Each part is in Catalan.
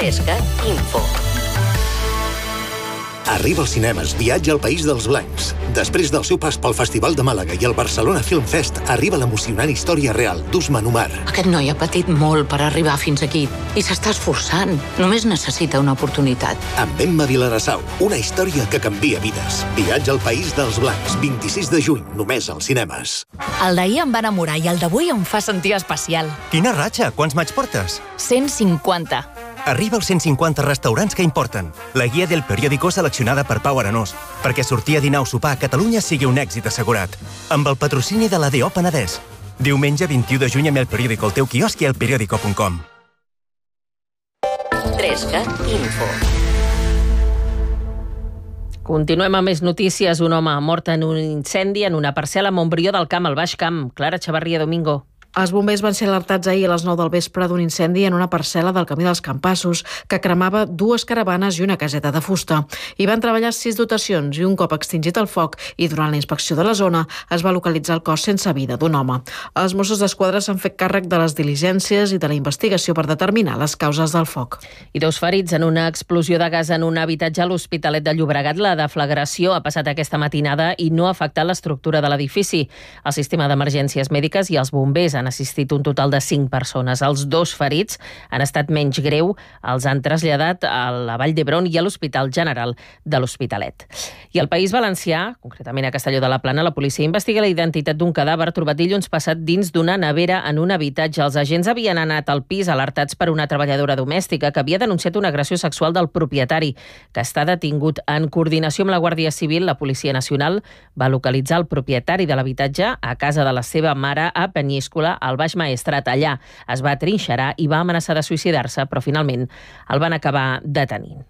Tresca Info. Arriba als cinemes Viatge al País dels Blancs. Després del seu pas pel Festival de Màlaga i el Barcelona Film Fest, arriba l'emocionant història real d'Usman Umar. Aquest noi ha patit molt per arribar fins aquí i s'està esforçant. Només necessita una oportunitat. Amb Emma Vilarassau, una història que canvia vides. Viatge al País dels Blancs, 26 de juny, només als cinemes. El d'ahir em va enamorar i el d'avui em fa sentir especial. Quina ratxa! Quants maig portes? 150. Arriba als 150 restaurants que importen. La guia del periòdico seleccionada per Pau Arenós, perquè sortir a dinar o sopar a Catalunya sigui un èxit assegurat. Amb el patrocini de l'ADO Penedès. Diumenge 21 de juny amb el periòdico al teu quiosc i al periódico.com. Tresca Info. Continuem amb més notícies. Un home mort en un incendi en una parcel·la a Montbrió del Camp, al Baix Camp. Clara Chavarria, Domingo. Els bombers van ser alertats ahir a les 9 del vespre d'un incendi en una parcel·la del Camí dels Campassos que cremava 2 caravanes i una caseta de fusta. Hi van treballar 6 dotacions i un cop extingit el foc i durant la inspecció de la zona es va localitzar el cos sense vida d'un home. Els Mossos d'Esquadra s'han fet càrrec de les diligències i de la investigació per determinar les causes del foc. I 2 ferits en una explosió de gas en un habitatge a l'Hospitalet de Llobregat. La deflagració ha passat aquesta matinada i no ha afectat l'estructura de l'edifici. El sistema d'emergències mèdiques i els bombers han assistit un total de 5 persones. Els 2 ferits han estat menys greu. Els han traslladat a la Vall d'Hebron i a l'Hospital General de l'Hospitalet. I al País Valencià, concretament a Castelló de la Plana, la policia investiga la identitat d'un cadàver trobat dilluns passat dins d'una nevera en un habitatge. Els agents havien anat al pis alertats per una treballadora domèstica que havia denunciat una agressió sexual del propietari, que està detingut. En coordinació amb la Guàrdia Civil, la Policia Nacional va localitzar el propietari de l'habitatge a casa de la seva mare a Penyíscola, al Baix Maestrat. Allà es va trinxerar i va amenaçar de suïcidar-se, però finalment el van acabar detenint.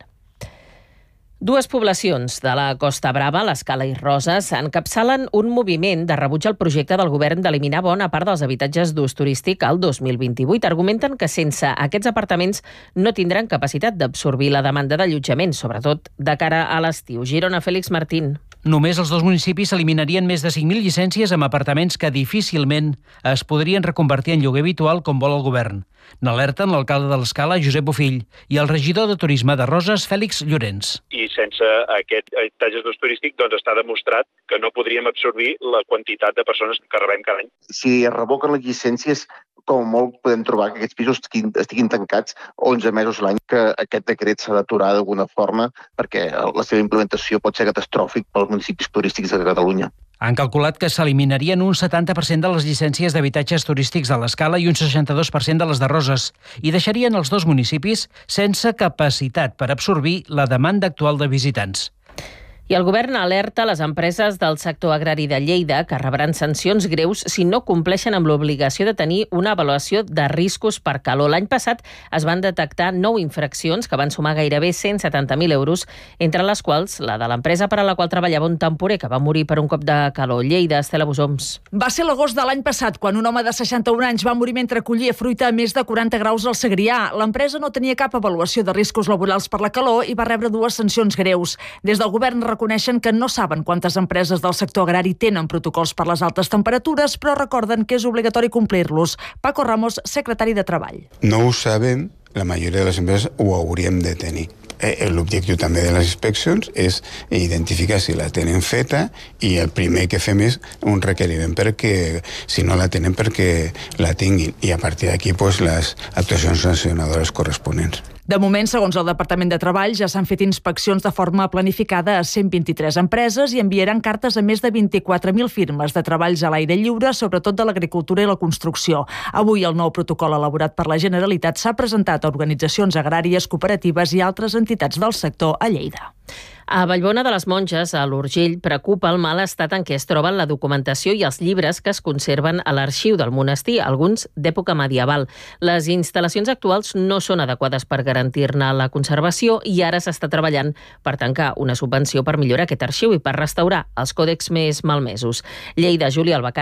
2 poblacions de la Costa Brava, l'Escala i Roses, encapçalen un moviment de rebuig al projecte del govern d'eliminar bona part dels habitatges d'ús turístic al 2028. Argumenten que sense aquests apartaments no tindran capacitat d'absorbir la demanda d'allotjament, sobretot de cara a l'estiu. Girona, Félix Martín. Només els 2 municipis eliminarien més de 5.000 llicències amb apartaments que difícilment es podrien reconvertir en lloguer habitual com vol el govern. N'alerten l'alcalde de l'Escala, Josep Bofill, i el regidor de Turisme de Roses, Fèlix Llorenç. I sense aquest habitatge d'ús turístic està demostrat que no podríem absorbir la quantitat de persones que rebem cada any. Si es revoquen les llicències, com molt podem trobar que aquests pisos estiguin tancats 11 mesos l'any, que aquest decret s'ha d'aturar d'alguna forma perquè la seva implementació pot ser catastròfic pels municipis turístics de Catalunya. Han calculat que s'eliminarien un 70% de les llicències d'habitatges turístics de l'Escala i un 62% de les de Roses, i deixarien els 2 municipis sense capacitat per absorbir la demanda actual de visitants. I el govern alerta les empreses del sector agrari de Lleida que rebran sancions greus si no compleixen amb l'obligació de tenir una avaluació de riscos per calor. L'any passat es van detectar 9 infraccions que van sumar gairebé 170.000 euros, entre les quals la de l'empresa per a la qual treballava un temporer que va morir per un cop de calor. Lleida, Estela Bosoms. Va ser l'agost de l'any passat quan un home de 61 anys va morir mentre collia fruita a més de 40 graus al Segrià. L'empresa no tenia cap avaluació de riscos laborals per la calor i va rebre 2 sancions greus. Des del govern reconeixen que no saben quantes empreses del sector agrari tenen protocols per les altes temperatures, però recorden que és obligatori complir-los. Paco Ramos, secretari de Treball. No ho sabem, la majoria de les empreses ho hauríem de tenir. L'objectiu també de les inspeccions és identificar si la tenen feta i el primer que fem és un requeriment perquè, si no la tenen, perquè la tinguin. I a partir d'aquí, les actuacions sancionadores corresponents. De moment, segons el Departament de Treball, ja s'han fet inspeccions de forma planificada a 123 empreses i enviaran cartes a més de 24.000 firmes de treballs a l'aire lliure, sobretot de l'agricultura i la construcció. Avui el nou protocol elaborat per la Generalitat s'ha presentat a organitzacions agràries, cooperatives i altres entitats del sector a Lleida. A Vallbona de les Monges, a l'Urgell, preocupa el mal estat en què es troben la documentació i els llibres que es conserven a l'arxiu del monestir, alguns d'època medieval. Les instal·lacions actuals no són adequades per garantir-ne la conservació i ara s'està treballant per tancar una subvenció per millorar aquest arxiu i per restaurar els còdecs més malmesos. Lleida, Júlia Albacar.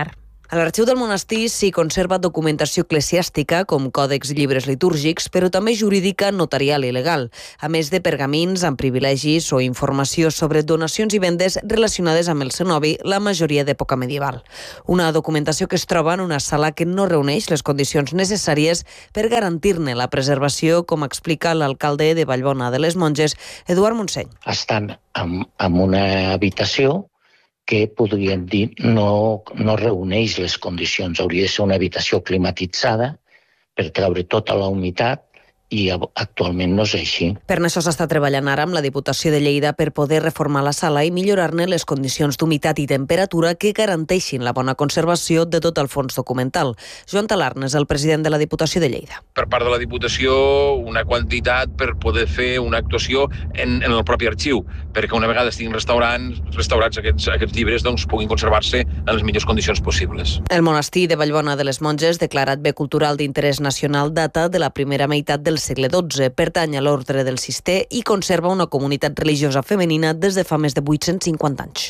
A l'arxiu del monestir s'hi conserva documentació eclesiàstica com còdex i llibres litúrgics, però també jurídica, notarial i legal, a més de pergamins amb privilegis o informació sobre donacions i vendes relacionades amb el cenobi, la majoria d'època medieval. Una documentació que es troba en una sala que no reuneix les condicions necessàries per garantir-ne la preservació, com explica l'alcalde de Vallbona de les Monges, Eduard Montseny. Estan en una habitació que podríem dir no reuneix les condicions. Hauria de ser una habitació climatitzada per treure tota la humitat i actualment no és així. Per això s'està treballant ara amb la Diputació de Lleida per poder reformar la sala i millorar-ne les condicions d'humitat i temperatura que garanteixin la bona conservació de tot el fons documental. Joan Talarn és el president de la Diputació de Lleida. Per part de la Diputació, una quantitat per poder fer una actuació en el propi arxiu, perquè una vegada estiguin restaurats aquests llibres, doncs puguin conservar-se en les millors condicions possibles. El monestir de Vallbona de les Monges, declarat bé cultural d'interès nacional, data de la primera meitat del segle XII, pertany a l'ordre del Cister i conserva una comunitat religiosa femenina des de fa més de 850 anys.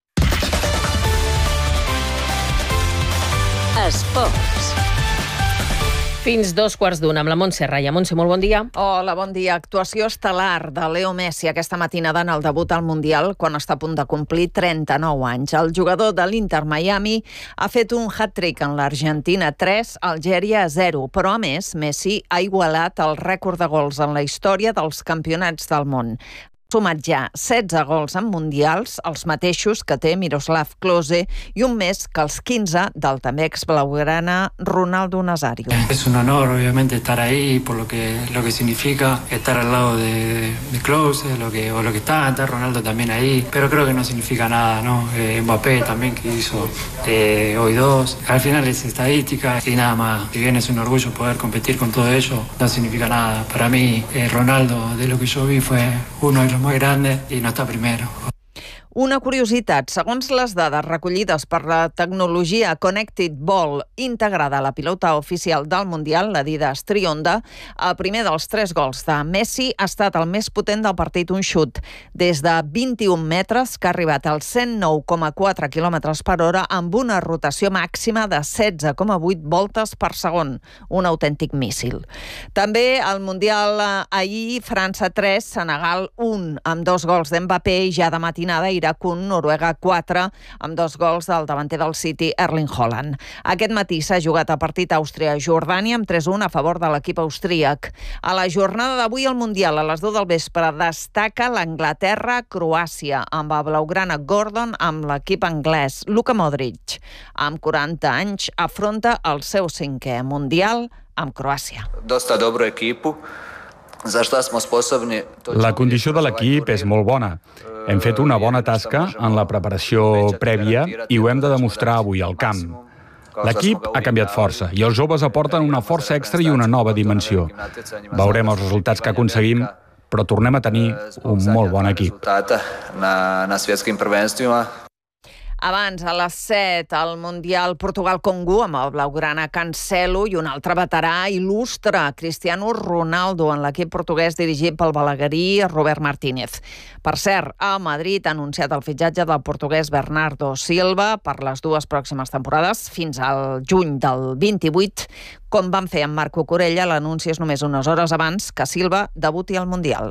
Esports. Fins 2:15 amb la Montse Raya. Montse, molt bon dia. Hola, bon dia. Actuació estel·lar de Leo Messi aquesta matinada en el debut al Mundial quan està a punt de complir 39 anys. El jugador de l'Inter Miami ha fet un hat-trick en l'Argentina 3, Algèria 0, però a més Messi ha igualat el rècord de gols en la història dels campionats del món. Sumat ja 16 gols en mundials, els mateixos que té Miroslav Klose i un més que els 15 del també ex-blaugrana Ronaldo Nazario. Es un honor, obviamente, estar ahí por lo que significa estar al lado de Klose, lo que está Ronaldo también ahí, pero creo que no significa nada, ¿no? Mbappé también, que hizo hoy 2. Al final es estadística y nada más. Si bien es un orgullo poder competir con todo ello, no significa nada. Para mí, Ronaldo, de lo que yo vi, fue uno de los muy grande y no está primero. Una curiositat, segons les dades recollides per la tecnologia Connected Ball integrada a la pilota oficial del Mundial, l'Adidas Trionda, el primer dels 3 gols de Messi ha estat el més potent del partit, un xut des de 21 metres que ha arribat als 109,4 km per hora amb una rotació màxima de 16,8 voltes per segon, un autèntic míssil. També al Mundial ahir, França 3, Senegal 1, amb 2 gols d'Mbappé i ja de matinada Iraq 1, Noruega 4, amb 2 gols del davanter del City, Erling Haaland. Aquest matí s'ha jugat el partit Àustria-Jordània amb 3-1 a favor de l'equip austríac. A la jornada d'avui al Mundial, a les 2 del vespre, destaca l'Anglaterra-Croàcia, amb el blaugrana Gordon amb l'equip anglès. Luka Modric, amb 40 anys, afronta el seu 5è Mundial amb Croàcia. Dosta dobro equipu. La condició de l'equip és molt bona. Hem fet una bona tasca en la preparació prèvia i ho hem de demostrar avui al camp. L'equip ha canviat força i els joves aporten una força extra i una nova dimensió. Veurem els resultats que aconseguim, però tornem a tenir un molt bon equip. Abans, a les 7, al Mundial Portugal-Congo, amb el blaugrana Cancelo i un altre veterà il·lustre, Cristiano Ronaldo, en l'equip portuguès dirigit pel balaguerí Robert Martínez. Per cert, el Madrid ha anunciat el fitxatge del portuguès Bernardo Silva per les 2 pròximes temporades, fins al juny del 28. Com van fer amb Marco Corella, l'anunci és només unes hores abans que Silva debuti al Mundial.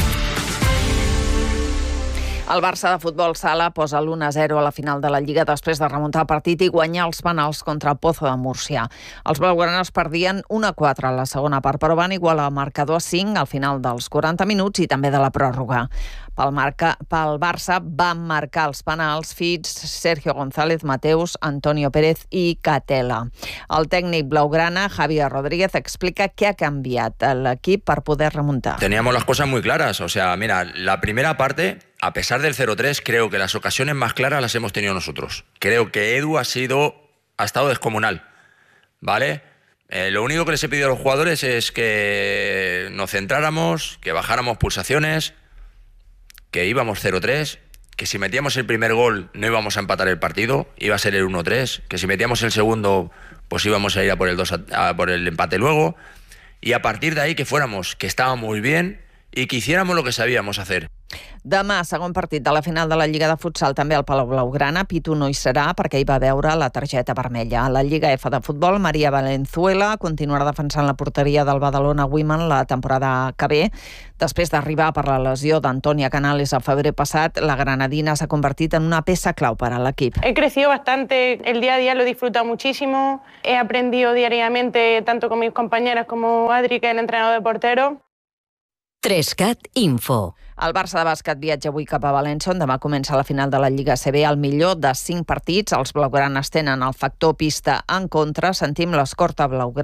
El Barça de futbol sala posa l'1-0 a la final de la Lliga després de remuntar el partit i guanyar els penals contra el Pozo de Múrcia. Els blaugranes perdien 1-4 a la segona part, però van igualar el marcador a 5 al final dels 40 minuts i també de la pròrroga. Pel Barça van marcar els penals Fitz, Sergio González, Mateus, Antonio Pérez i Catela. El tècnic blaugrana, Javier Rodríguez, explica què ha canviat l'equip per poder remuntar. Teníamos las cosas muy claras. O sea, mira, la primera parte, a pesar del 0-3, creo que las ocasiones más claras las hemos tenido nosotros. Creo que Edu ha estado descomunal, ¿vale? Lo único que les he pedido a los jugadores es que nos centráramos, que bajáramos pulsaciones, que íbamos 0-3, que si metíamos el primer gol no íbamos a empatar el partido, iba a ser el 1-3, que si metíamos el segundo pues íbamos a ir a por el empate luego, y a partir de ahí que fuéramos, que estábamos muy bien y que hiciéramos lo que sabíamos hacer. Demà, segon partit de la final de la Lliga de Futsal, també al Palau Blaugrana. Pitu no hi serà perquè hi va veure la targeta vermella. A la Lliga F de futbol, Maria Valenzuela continuarà defensant la porteria del Badalona Women la temporada que ve. Després d'arribar per la lesió d'Antònia Canales a febrer passat, la granadina s'ha convertit en una peça clau per a l'equip. He crecido bastante, el día a día lo he disfrutado muchísimo. He aprendido diariamente, tanto con mis compañeras como Adri, que es el entrenador de porteros. 3CAT Info. El Barça de bàsquet viatja avui cap a València, on demà comença la final de la Lliga CB. Al millor de 5 partits, els blaugranes tenen el factor pista en contra. Sentim l'escorta blaugrana